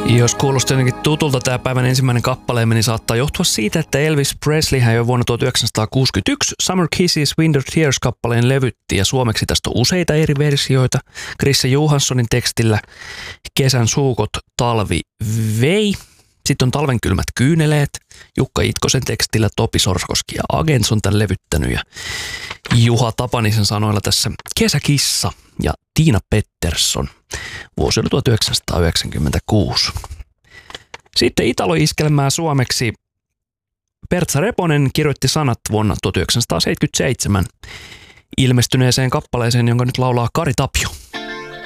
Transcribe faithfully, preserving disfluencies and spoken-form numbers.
Jos kuulostaa jotenkin tutulta tämä päivän ensimmäinen kappaleemme, niin saattaa johtua siitä, että Elvis Presley hän jo vuonna tuhatyhdeksänsataakuusikymmentäyksi Summer Kisses Winter Tears-kappaleen levytti, ja suomeksi tästä on useita eri versioita. Chrisse Johanssonin tekstillä Kesän suukot talvi vei. Sitten on Talven kylmät kyyneleet. Jukka Itkosen tekstillä Topi Sorskoski ja Agents on tämän levyttänyt. Ja Juha Tapanisen sanoilla tässä Kesäkissa ja Tiina Pettersson. Vuosi oli tuhatyhdeksänsataayhdeksänkymmentäkuusi. Sitten Italo-iskelmää suomeksi Pertsa Reponen kirjoitti sanat vuonna tuhatyhdeksänsataaseitsemänkymmentäseitsemän ilmestyneeseen kappaleeseen, jonka nyt laulaa Kari Tapio.